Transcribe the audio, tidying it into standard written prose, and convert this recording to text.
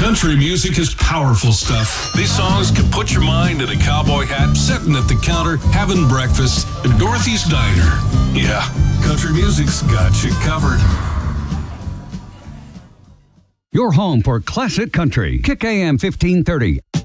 Country music is powerful stuff. These songs can put your mind in a cowboy hat, sitting at the counter, having breakfast at Dorothy's Diner. Yeah, country music's got you covered. Your home for classic country. Kick AM 1530.